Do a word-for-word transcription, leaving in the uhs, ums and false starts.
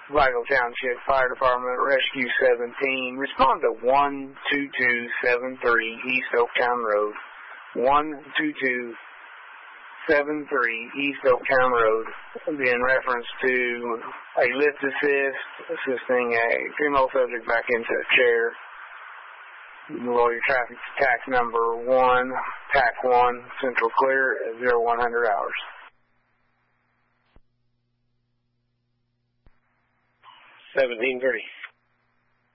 Vigo Township Fire Department, Rescue seventeen. Respond to one two two seven three East Oaktown Road. one two two seven three East Oaktown Road. In reference to a lift assist, assisting a female subject back into a chair. Lawyer traffic tax number one, T A C one, Central Clear at zero one hundred hours. seventeen thirty.